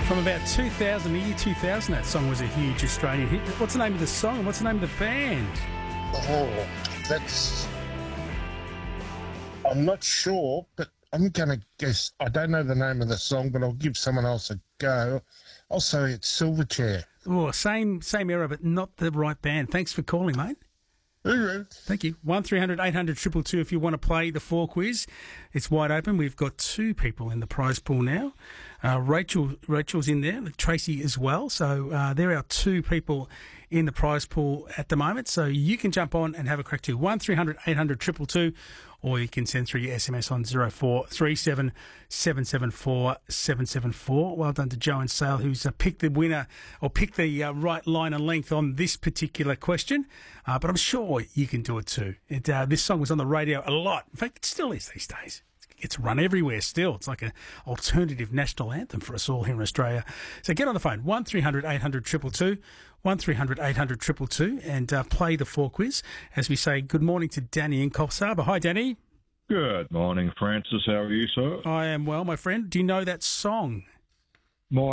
From about 2000, the year 2000, that song was a huge Australian hit. What's the name of the song and what's the name of the band? Oh, that's... I'm not sure, but I'm going to guess. I don't know the name of the song, but I'll give someone else a go. I'll say it's Silverchair. Oh, same era, but not the right band. Thanks for calling, mate. Hooroo. Thank you. 1300 800 222 if you want to play the 4 quiz. It's wide open. We've got 2 people in the prize pool now. Rachel's in there, Tracy as well. So there are 2 people in the prize pool at the moment. So you can jump on and have a crack too. 1300 800 222, or you can send through your SMS on 0437 774 774. Well done to Joe and Sale, who's picked the winner or picked the right line and length on this particular question. But I'm sure you can do it too. This song was on the radio a lot. In fact, it still is these days. It's run everywhere still. It's like an alternative national anthem for us all here in Australia. So get on the phone, 1300 800 222, 1300 800 222, and play the 4 quiz. As we say, good morning to Danny in Coffs Harbour. Hi, Danny. Good morning, Francis. How are you, sir? I am well, my friend. Do you know that song?